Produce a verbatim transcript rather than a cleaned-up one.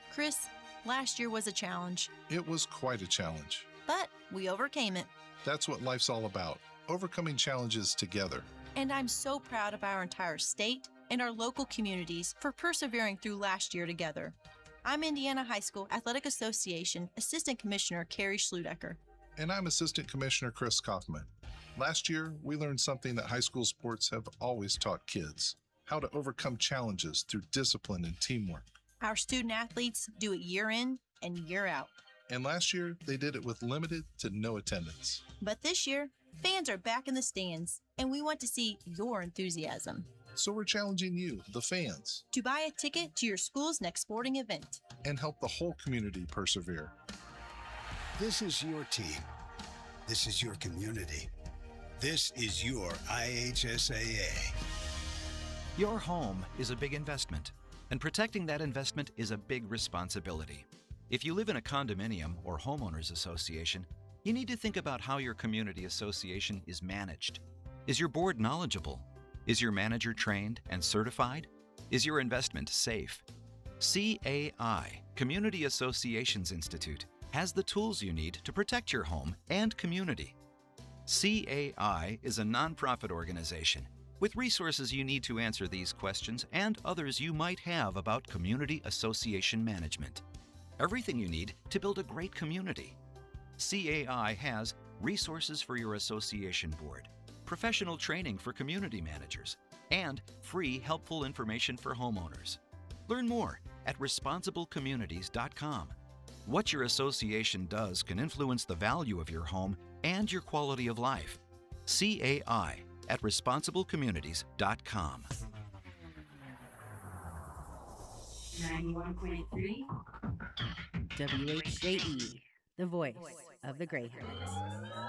Chris, last year was a challenge, It was quite a challenge. but we overcame it. That's what life's all about, overcoming challenges together. And I'm so proud of our entire state and our local communities for persevering through last year together. I'm Indiana High School Athletic Association Assistant Commissioner Carrie Schludecker. And I'm Assistant Commissioner Chris Kaufman. Last year, we learned something that high school sports have always taught kids: how to overcome challenges through discipline and teamwork. Our student athletes do it year in and year out. And last year, they did it with limited to no attendance. But this year, fans are back in the stands, and we want to see your enthusiasm. So we're challenging you, the fans, To buy a ticket to your school's next sporting event. and help the whole community persevere. This is your team. This is your community. This is your I H S A A. Your home is a big investment, and protecting that investment is a big responsibility. If you live in a condominium or homeowners association, you need to think about how your community association is managed. Is your board knowledgeable? Is your manager trained and certified? Is your investment safe? C A I, Community Associations Institute, has the tools you need to protect your home and community. C A I is a nonprofit organization with resources you need to answer these questions and others you might have about community association management. Everything you need to build a great community. C A I has resources for your association board, professional training for community managers, and free helpful information for homeowners. Learn more at responsible communities dot com. What your association does can influence the value of your home and your quality of life. C A I at responsible communities dot com. ninety-one point three W H J E, the voice of the Greyhounds.